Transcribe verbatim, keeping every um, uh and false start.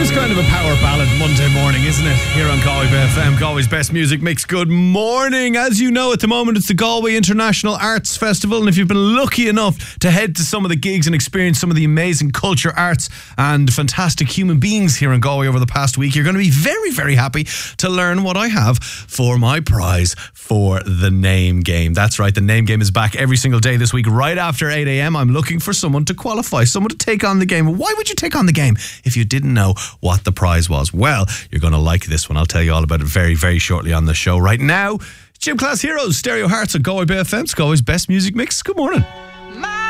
is kind of a power ballad Monday morning, isn't it? Here on Galway Bay F M, Galway's best music mix. Good morning. As you know, at the moment it's the Galway International Arts Festival, and if you've been lucky enough to head to some of the gigs and experience some of the amazing culture, arts and fantastic human beings here in Galway over the past week, you're going to be very, very happy to learn what I have for my prize for the name game. That's right, the name game is back every single day this week right after eight a.m. I'm looking for someone to qualify, someone to take on the game. Why would you take on the game if you didn't know what the prize was? Well, you're going to like this one. I'll tell you all about it very, very shortly on the show. Right now, Gym Class Heroes, Stereo Hearts at Galway Bay F M, Galway's best music mix. Good morning.